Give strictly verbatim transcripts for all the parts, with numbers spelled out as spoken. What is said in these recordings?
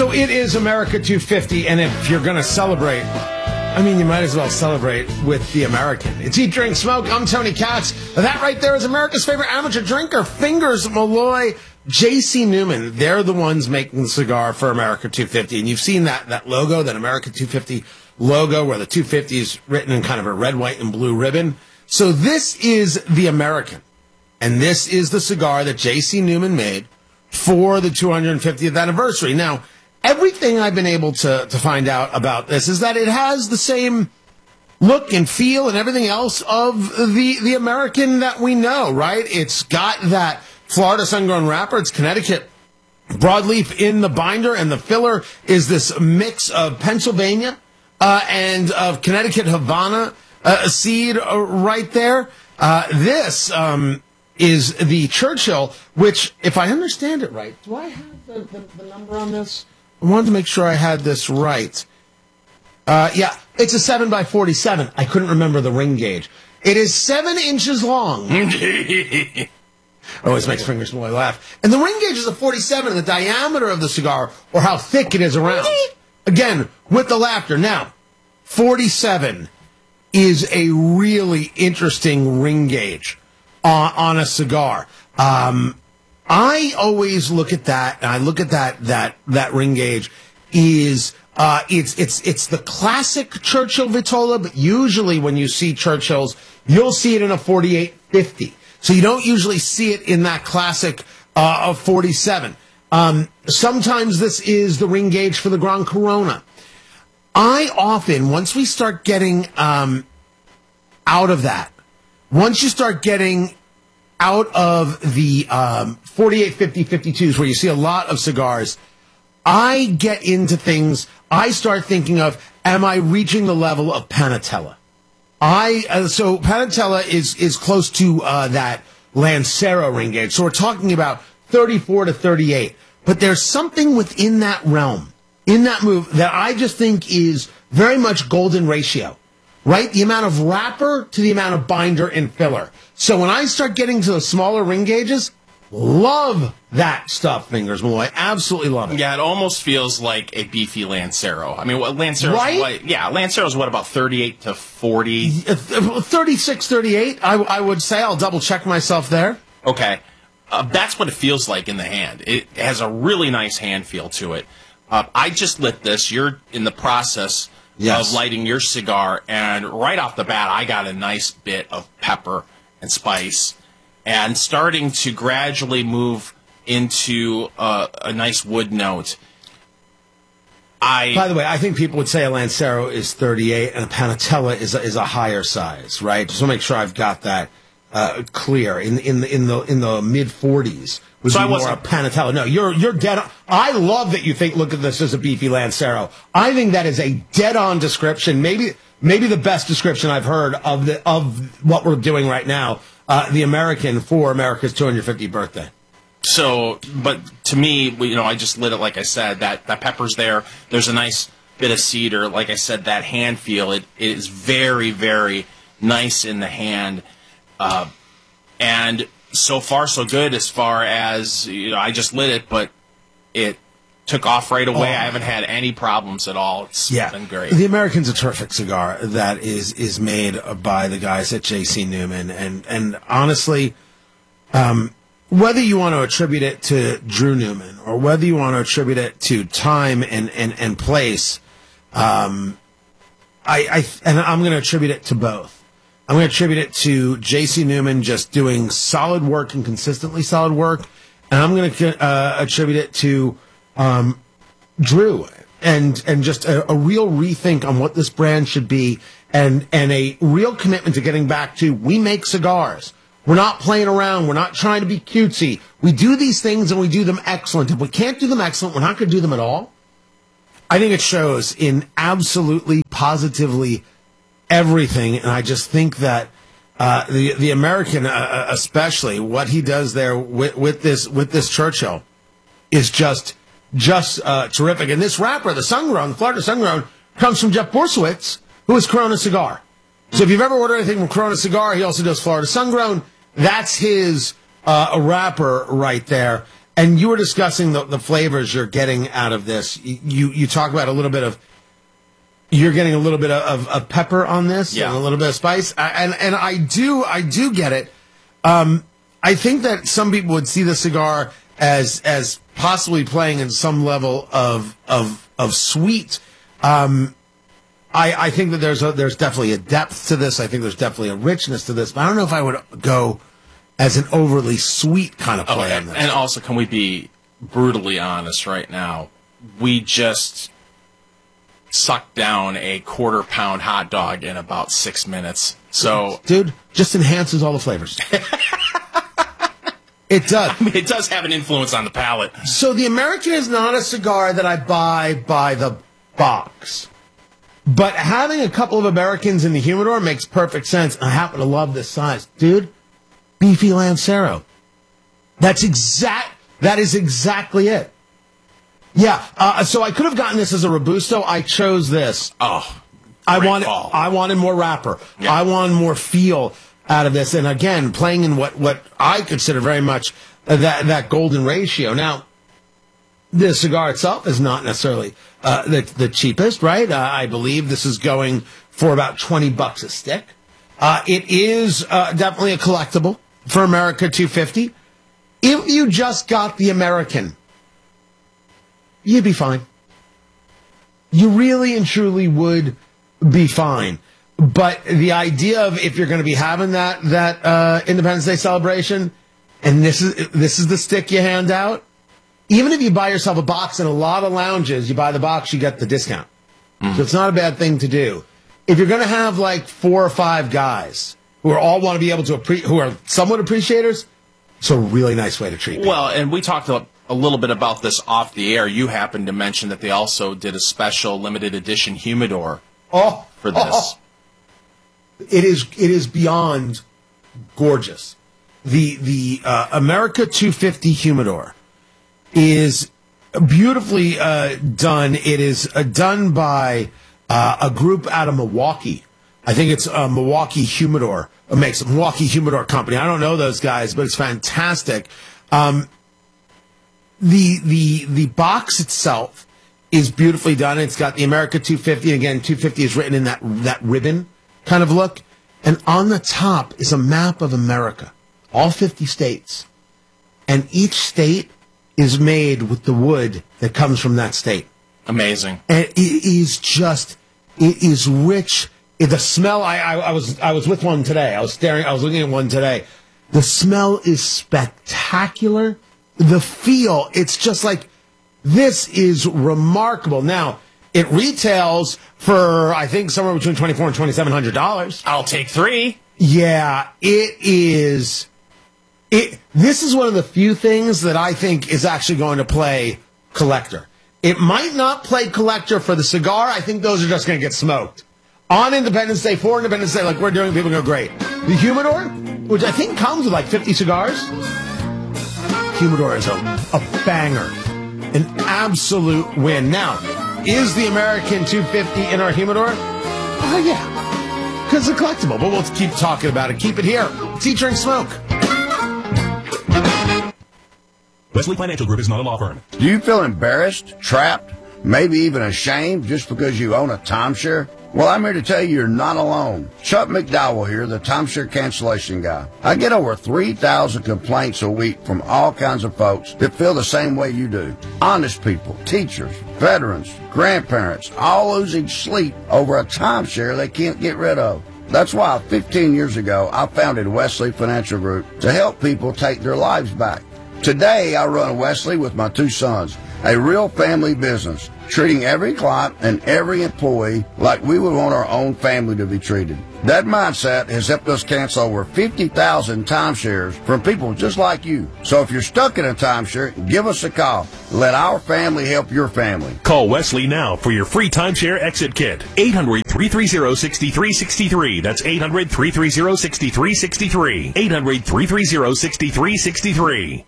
So it is America two fifty, and if you're going to celebrate, I mean, you might as well celebrate with the American. It's Eat, Drink, Smoke. I'm Tony Katz. That right there is America's favorite amateur drinker, Fingers Malloy, J C Newman. They're the ones making the cigar for America two fifty, and you've seen that that logo, that America two fifty logo, where the two fifty is written in kind of a red, white, and blue ribbon. So this is the American, and this is the cigar that J C Newman made for the two hundred fiftieth anniversary. Now, everything I've been able to, to find out about this is that it has the same look and feel and everything else of the, the American that we know, right? It's got that Florida sun-grown wrapper. It's Connecticut broadleaf in the binder, and the filler is this mix of Pennsylvania uh, and of Connecticut Havana uh, seed uh, right there. Uh, this um, is the Churchill, which, if I understand it right, do I have the, the, the number on this? I wanted to make sure I had this right. Uh, yeah, it's a seven by forty-seven. I couldn't remember the ring gauge. It is seven inches long. Always makes Fingers Malloy laugh. And the ring gauge is a forty-seven, and the diameter of the cigar, or how thick it is around. Again, with the laughter. Now, forty-seven is a really interesting ring gauge on, on a cigar. Um... I always look at that, and I look at that that that ring gauge is uh, it's it's it's the classic Churchill Vitola, but usually when you see Churchills, you'll see it in a forty-eight fifty. So you don't usually see it in that classic uh, of forty-seven. Um, sometimes this is the ring gauge for the Gran Corona. I often, once we start getting um, out of that, once you start getting out of the um, forty-eight fifty fifty-twos, where you see a lot of cigars, I get into things. I start thinking of, am I reaching the level of Panatella? I uh, so Panatella is is close to uh, that Lancero ring gauge. So we're talking about thirty-four to thirty-eight. But there's something within that realm, in that move, that I just think is very much golden ratio. Right? The amount of wrapper to the amount of binder and filler. So when I start getting to the smaller ring gauges, love that stuff, Fingers Malloy. Absolutely love it. Yeah, it almost feels like a beefy Lancero. I mean, what Lancero's right? what, yeah, Lancero's what, about thirty-eight to forty? thirty-six, thirty-eight, I, I would say. I'll double check myself there. Okay. Uh, that's what it feels like in the hand. It has a really nice hand feel to it. Uh, I just lit this. You're in the process Yes. of lighting your cigar, and right off the bat, I got a nice bit of pepper and spice, and starting to gradually move into uh, a nice wood note. I, By the way, I think people would say a Lancero is thirty-eight, and a Panatella is a, is a higher size, right? Just to make sure I've got that uh, clear. In in the in the in the mid forties. Was so more a Panatella. No, you're you're dead on. I love that you think, look at this as a beefy Lancero. I think that is a dead-on description, maybe maybe the best description I've heard of the of what we're doing right now, uh, the American for America's two hundred fiftieth birthday. So, but to me, you know, I just lit it like I said. That that pepper's there. There's a nice bit of cedar. Like I said, that hand feel, it, it is very, very nice in the hand. Uh, and... So far, so good as far as, you know, I just lit it, but it took off right away. Oh. I haven't had any problems at all. It's yeah. been great. The American's a terrific cigar that is is made by the guys at J C Newman. And, and honestly, um, whether you want to attribute it to Drew Newman or whether you want to attribute it to time and, and, and place, um, I, I and I'm going to attribute it to both. I'm going to attribute it to J C Newman just doing solid work and consistently solid work. And I'm going to uh, attribute it to um, Drew and and just a, a real rethink on what this brand should be, and, and a real commitment to getting back to, we make cigars. We're not playing around. We're not trying to be cutesy. We do these things and we do them excellent. If we can't do them excellent, we're not going to do them at all. I think it shows in absolutely, positively everything, and I just think that uh, the the American, uh, especially what he does there with, with this with this Churchill, is just just uh, terrific. And this wrapper, the Sungrown, the Florida Sungrown, comes from Jeff Borsowitz, who is Corona Cigar. So if you've ever ordered anything from Corona Cigar, he also does Florida Sungrown. That's his uh, wrapper right there. and you were discussing the, the flavors you're getting out of this. You you talk about a little bit of you're getting a little bit of, of pepper on this, yeah. and a little bit of spice, I, and and I do I do get it. Um, I think that some people would see the cigar as as possibly playing in some level of of of sweet. Um, I, I think that there's a, there's definitely a depth to this. I think there's definitely a richness to this. But I don't know if I would go as an overly sweet kind of play okay. on this. And also, can we be brutally honest right now? We just sucked down a quarter pound hot dog in about six minutes. So, dude, just enhances all the flavors. It does. I mean, it does have an influence on the palate. So the American is not a cigar that I buy by the box. But having a couple of Americans in the humidor makes perfect sense. I happen to love this size. Dude, beefy Lancero. That's exact. That is exactly it. Yeah, uh, so I could have gotten this as a Robusto. I chose this. Oh, I wanted, call. I wanted more wrapper. Yeah. I wanted more feel out of this. And again, playing in what, what I consider very much that, that golden ratio. Now, the cigar itself is not necessarily uh, the, the cheapest, right? Uh, I believe this is going for about twenty bucks a stick. Uh, it is uh, definitely a collectible for America two fifty. If you just got the American, you'd be fine. You really and truly would be fine. But the idea of if you're going to be having that that uh, Independence Day celebration, and this is this is the stick you hand out, even if you buy yourself a box in a lot of lounges, you buy the box, you get the discount. Mm. So it's not a bad thing to do. If you're going to have like four or five guys who are all want to be able to appre- who are somewhat appreciators, it's a really nice way to treat people. Well, and we talked a, a little bit about this off the air. You happened to mention that they also did a special limited edition humidor oh, for this. Oh, it is it is beyond gorgeous. The the uh, America two fifty humidor is beautifully uh, done. It is uh, done by uh, a group out of Milwaukee. I think it's uh, Milwaukee Humidor. It makes a Milwaukee Humidor Company. I don't know those guys, but it's fantastic. Um, the the the box itself is beautifully done. It's got the America two fifty. Again, two fifty is written in that that ribbon kind of look. And on the top is a map of America, all fifty states. And each state is made with the wood that comes from that state. Amazing. And it is just, it is rich. The smell, I, I, I was I was with one today. I was staring, I was looking at one today. The smell is spectacular. The feel, it's just like, this is remarkable. Now, it retails for, I think, somewhere between twenty-four hundred dollars and twenty-seven hundred dollars. I'll take three. Yeah, it is. It. This is one of the few things that I think is actually going to play collector. It might not play collector for the cigar. I think those are just going to get smoked. On Independence Day, for Independence Day, like we're doing, people go, great. The humidor, which I think comes with like fifty cigars, humidor is a, a banger. An absolute win. Now, is the American two fifty in our humidor? Oh, yeah. Because it's a collectible, but we'll keep talking about it. Keep it here. Featuring Smoke. Wesley Financial Group is not a law firm. Do you feel embarrassed, trapped, maybe even ashamed just because you own a timeshare? Well, I'm here to tell you you're not alone. Chuck McDowell here, the timeshare cancellation guy. I get over three thousand complaints a week from all kinds of folks that feel the same way you do. Honest people, teachers, veterans, grandparents, all losing sleep over a timeshare they can't get rid of. That's why fifteen years ago, I founded Wesley Financial Group to help people take their lives back. Today, I run Wesley with my two sons, a real family business, treating every client and every employee like we would want our own family to be treated. That mindset has helped us cancel over fifty thousand timeshares from people just like you. So if you're stuck in a timeshare, give us a call. Let our family help your family. Call Wesley now for your free timeshare exit kit. eight hundred, three three zero, six three six three. That's eight hundred, three three zero, six three six three. eight hundred, three three zero, six three six three.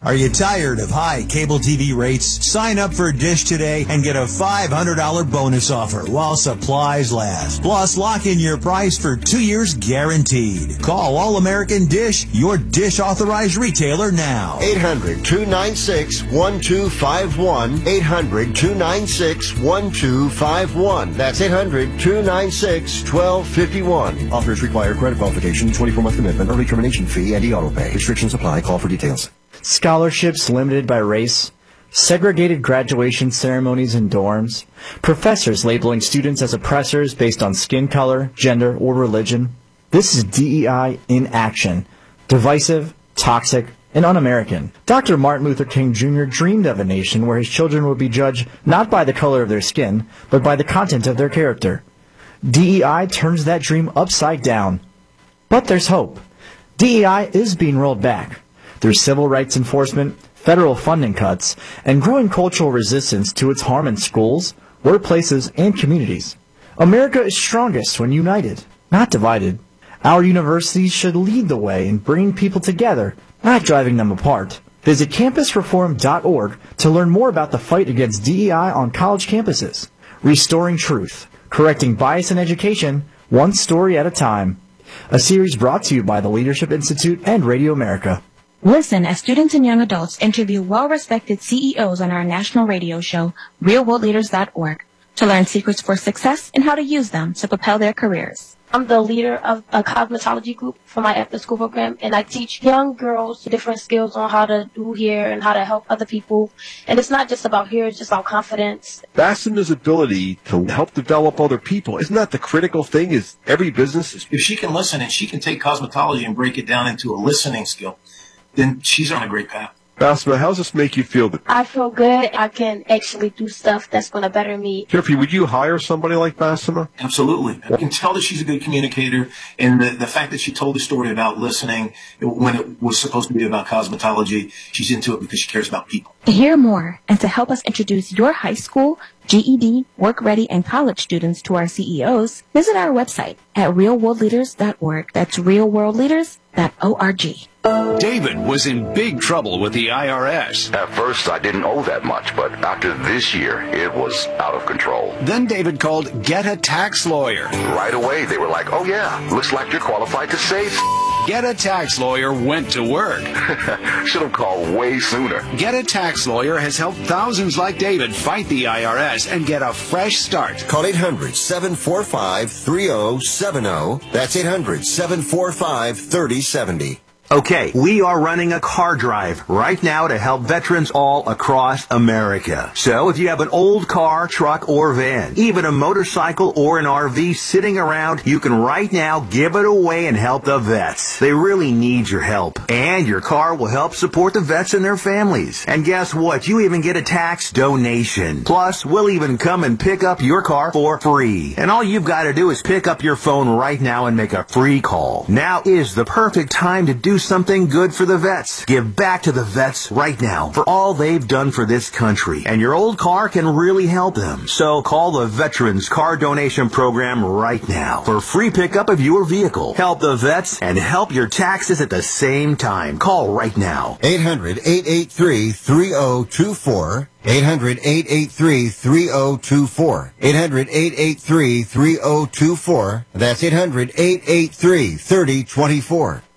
Are you tired of high cable T V rates? Sign up for Dish today and get a five hundred dollars bonus offer while supplies last. Plus, lock in your price for two years guaranteed. Call All-American Dish, your Dish authorized retailer now. eight hundred, two nine six, one two five one. eight hundred, two nine six, one two five one. That's eight hundred, two nine six, one two five one. Offers require credit qualification, twenty-four month commitment, early termination fee, and e-auto pay. Restrictions apply. Call for details. Scholarships limited by race, segregated graduation ceremonies in dorms, professors labeling students as oppressors based on skin color, gender, or religion. This is D E I in action. Divisive, toxic, and un-American. Doctor Martin Luther King Junior dreamed of a nation where his children would be judged not by the color of their skin, but by the content of their character. D E I turns that dream upside down. But there's hope. D E I is being rolled back. Through civil rights enforcement, federal funding cuts, and growing cultural resistance to its harm in schools, workplaces, and communities. America is strongest when united, not divided. Our universities should lead the way in bringing people together, not driving them apart. Visit campus reform dot org to learn more about the fight against D E I on college campuses. Restoring truth, correcting bias in education, one story at a time. A series brought to you by the Leadership Institute and Radio America. Listen as students and young adults interview well-respected C E Os on our national radio show, real world leaders dot org, to learn secrets for success and how to use them to propel their careers. I'm the leader of a cosmetology group for my after-school program, and I teach young girls different skills on how to do hair and how to help other people. And it's not just about hair, it's just about confidence. Bassema's ability to help develop other people, isn't that the critical thing? Is every business is... If she can listen and she can take cosmetology and break it down into a listening skill, then she's on a great path. Bassema, how does this make you feel? I feel good. I can actually do stuff that's going to better me. Jeffrey, would you hire somebody like Bassema? Absolutely. I can tell that she's a good communicator, and the, the fact that she told the story about listening when it was supposed to be about cosmetology, she's into it because she cares about people. To hear more and to help us introduce your high school, G E D, work-ready, and college students to our C E Os, visit our website at real world leaders dot org. That's real world leaders dot org. David was in big trouble with the I R S. At first, I didn't owe that much, but after this year, it was out of control. Then David called Get a Tax Lawyer. Right away, they were like, oh yeah, looks like you're qualified to save. Get a Tax Lawyer went to work. Should have called way sooner. Get a Tax Lawyer has helped thousands like David fight the I R S and get a fresh start. Call eight hundred, seven four five, three zero seven zero. That's eight hundred, seven four five, three zero seven zero. Okay, we are running a car drive right now to help veterans all across America. So if you have an old car, truck, or van, even a motorcycle or an R V sitting around, you can right now give it away and help the vets. They really need your help. And your car will help support the vets and their families. And guess what? You even get a tax donation. Plus, we'll even come and pick up your car for free. And all you've got to do is pick up your phone right now and make a free call. Now is the perfect time to do something good for the vets. Give back to the vets right now for all they've done for this country. And your old car can really help them. So call the Veterans Car Donation Program right now for free pickup of your vehicle. Help the vets and help your taxes at the same time. Call right now. eight hundred, eight eight three, three zero two four. eight hundred, eight eight three, three zero two four. eight hundred, eight eight three, three zero two four. That's eight hundred, eight eight three, three zero two four.